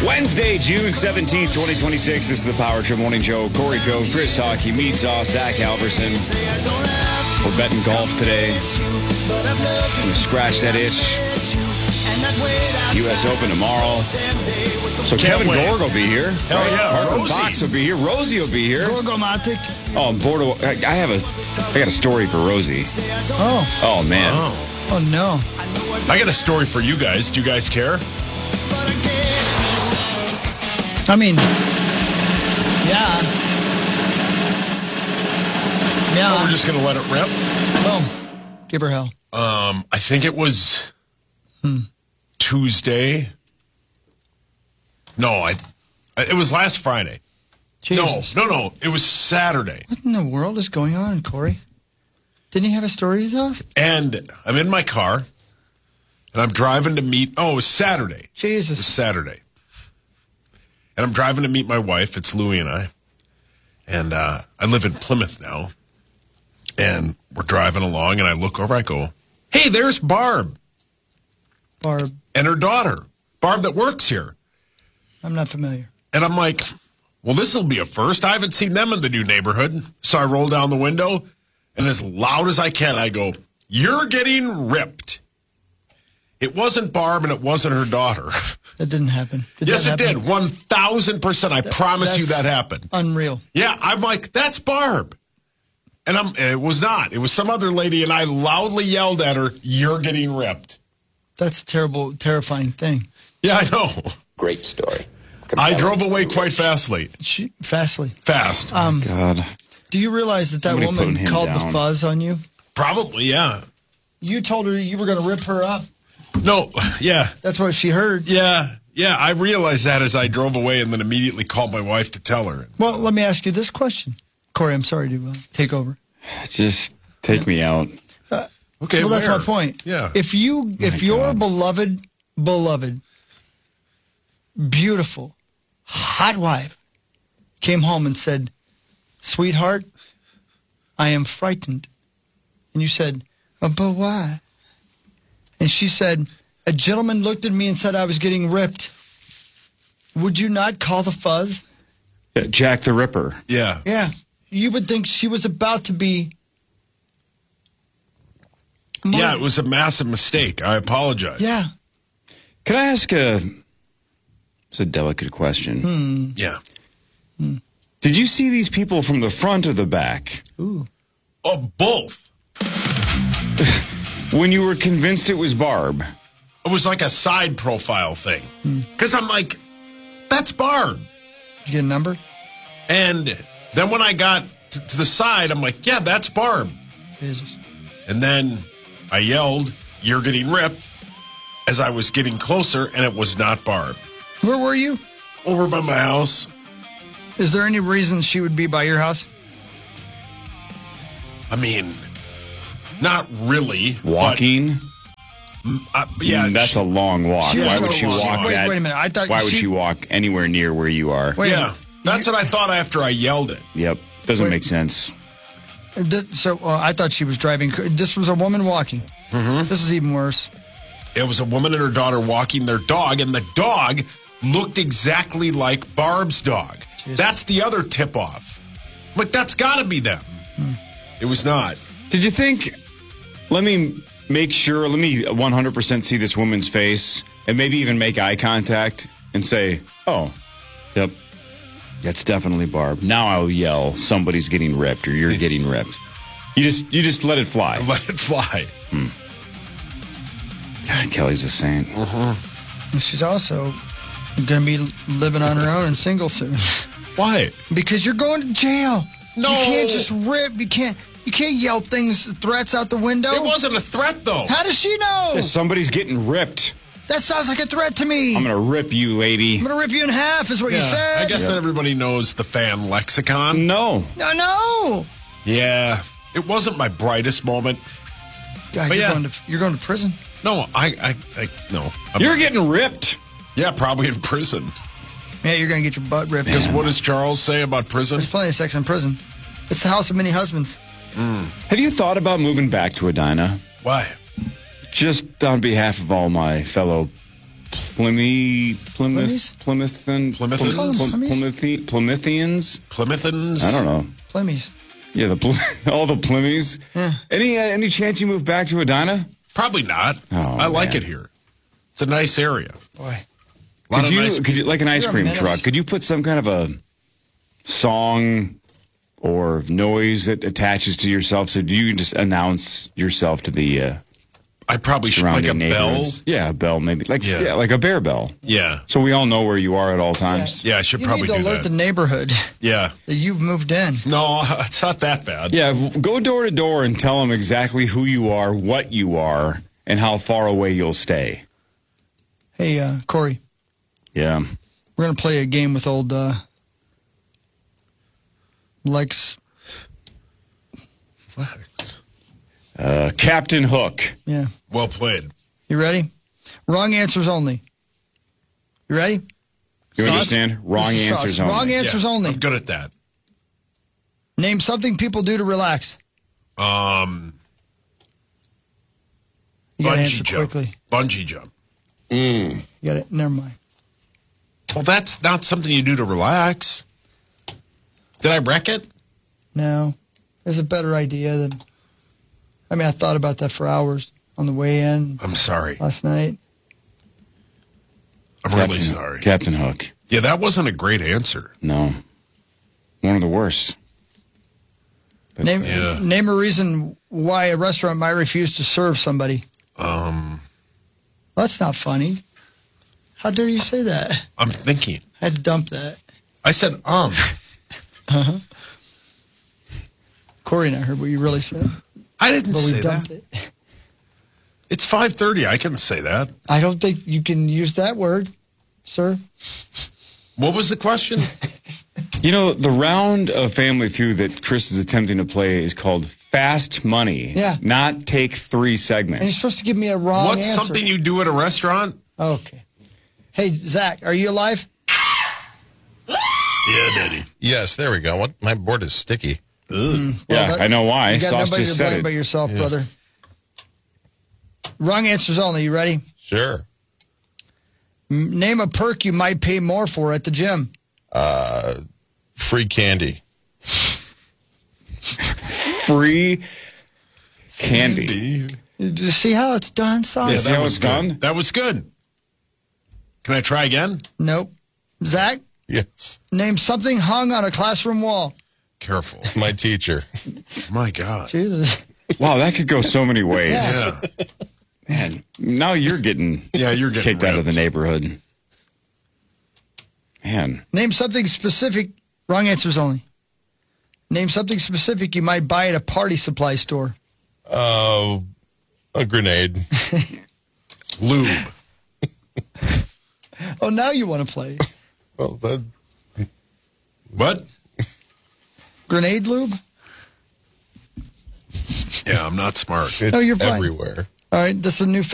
Wednesday, June 17th, 2026. This is the Power Trip Morning Show. Corey Cove, Chris Hockey, Mead Sauce, Zach Halverson. We're betting golf today. Gonna scratch that itch. U.S. Open tomorrow. So Kevin Gorg will be here. Hell yeah. Harper Rosie. Fox will be here. Rosie will be here. Gorgomatic. Oh, I'm bored of, I got a story for Rosie. Oh man. Oh, no. I got a story for you guys. Do you guys care? I mean, yeah. Yeah. We're just going to let it rip. Well, give her hell. I think it was Tuesday. No, it was last Friday. Jesus. No. It was Saturday. What in the world is going on, Corey? Didn't you have a story to tell us? And I'm in my car, and I'm driving to meet... Oh, it was Saturday. It was Jesus. Saturday. And I'm driving to meet my wife. It's Louie and I. And I live in Plymouth now. And we're driving along, and I look over. I go, hey, there's Barb. Barb. And her daughter. Barb that works here. I'm not familiar. And I'm like, well, this will be a first. I haven't seen them in the new neighborhood. So I roll down the window, and as loud as I can, I go, you're getting ripped. It wasn't Barb, and it wasn't her daughter. That didn't happen. Yes, that it happen? did. 1,000%. I promise you that happened. Unreal. Yeah, I'm like, that's Barb. And it was not. It was some other lady, and I loudly yelled at her, you're getting ripped. That's a terrible, terrifying thing. Yeah, I know. Great story. I drove away quite fastly. Fastly. Fast. God. Do you realize that Somebody woman putting him called the down. fuzz on you? Probably, yeah. You told her you were going to rip her up. No, yeah. That's what she heard. Yeah, I realized that as I drove away and then immediately called my wife to tell her. Well, let me ask you this question. Corey, I'm sorry to take over. Just take me out. Okay, Well, that's where? my point. Yeah. If your beloved, beautiful, hot wife came home and said, sweetheart, I am frightened. And you said, but why? And she said, a gentleman looked at me and said I was getting ripped. Would you not call the fuzz? Jack the Ripper. Yeah. Yeah. You would think she was about to be... Yeah, it was a massive mistake. I apologize. Yeah. Can I ask it's a delicate question. Yeah. Did you see these people from the front or the back? Ooh. Oh, both. When you were convinced it was Barb. It was like a side profile thing. Because I'm like, that's Barb. Did you get a number? And then when I got to the side, I'm like, yeah, that's Barb. Jesus. And then I yelled, you're getting ripped, as I was getting closer, and it was not Barb. Where were you? Over by my house. Is there any reason she would be by your house? I mean, not really. Walking? Yeah. That's a long walk. She was Why a would she long walk walk. that? Wait a minute. I thought why would she- she walk anywhere near where you are? Wait a Yeah. minute. That's what I thought after I yelled it. Yep. Doesn't Wait. make sense. So I thought she was driving. This was a woman walking. Mm-hmm. This is even worse. It was a woman and her daughter walking their dog, and the dog looked exactly like Barb's dog. Jeez. That's the other tip-off. Like, that's got to be them. It was not. Did you think, let me 100% see this woman's face and maybe even make eye contact and say, oh, yep, that's definitely Barb. Now I'll yell, somebody's getting ripped or you're getting ripped. You just let it fly. Let it fly. God, Kelly's a saint. And she's also going to be living on her own and single soon. Why? Because you're going to jail. No. You can't just rip. You can't yell threats out the window. It wasn't a threat, though. How does she know? Somebody's getting ripped. That sounds like a threat to me. I'm going to rip you, lady. I'm going to rip you in half is what you said. I guess that everybody knows the fan lexicon. No. No. Yeah. It wasn't my brightest moment. God, But you're going to prison. No, no. You're getting ripped. Yeah, probably in prison. Yeah, you're going to get your butt ripped. Because what does Charles say about prison? There's plenty of sex in prison. It's the house of many husbands. Have you thought about moving back to Edina? Why? Just on behalf of all my fellow Plymouths? Plymouthians? Plymouthians? I don't know. Plymmies. Yeah, all the Plymmies. Yeah. Any chance you move back to Edina? Probably not. Oh, I like man. it here. It's a nice area. Boy. Lot of nice Could you like an ice You're a cream menace. truck? Could you put some kind of a song or noise that attaches to yourself? So do you just announce yourself to the I probably should like surrounding a bell. neighborhoods? Yeah, a bell maybe. Like like a bear bell. Yeah. So we all know where you are at all times. Yeah, I should You probably need to do alert that. the neighborhood Yeah. that you've moved in. No, it's not that bad. Yeah, go door to door and tell them exactly who you are, what you are, and how far away you'll stay. Hey, Corey, Yeah. we're going to play a game with old Lex. Captain Hook. Yeah. Well played. You ready? Wrong answers only. You ready? You Sauce? understand? Wrong This is answers sauce. only. Wrong answers Yeah, only. I'm good at that. Name something people do to relax. You got to Bungee answer jump. quickly. Bungee jump. You got it. Never mind. Well, that's not something you do to relax. Did I wreck it? No. There's a better idea than. I mean, I thought about that for hours on the way in I'm sorry. last night. I'm really sorry. Captain Hook. Yeah, that wasn't a great answer. No. One of the worst. But Name a reason why a restaurant might refuse to serve somebody. That's not funny. How dare you say that? I'm thinking. I had to dump that. I said, Corey and I heard what you really said, I didn't but say we dumped that. it. It's 5:30. I can say that. I don't think you can use that word, sir. What was the question? You know, the round of Family Feud that Chris is attempting to play is called Fast Money. Yeah. Not take 3 And you're segments. supposed to give me a wrong What's answer. something you do at a restaurant? Okay. Hey, Zach, are you alive? Yeah, Daddy. Yes, there we go. What? My board is sticky. Yeah, that- I know why. You got Sauce nobody just to said blame it. but yourself, brother. Wrong answers only. You ready? Sure. Name a perk you might pay more for at the gym. Free candy. Free candy. Did you see how it's done, Sauce? Yeah, See how that was it's good. done? That was good. Can I try again? Nope. Zach, Yes. name something hung on a classroom wall. Careful. My teacher. My God. Jesus. Wow, that could go so many ways. Yeah. Yeah. Man, now you're getting You're getting kicked out of the ripped. neighborhood. Man, Name something specific. Wrong answers only. Name something specific you might buy at a party supply store. A grenade. Lube. Oh, now you want to play. Well, that, What? Grenade lube? Yeah, I'm not smart. it's No, you're fine. everywhere. All right, this is a new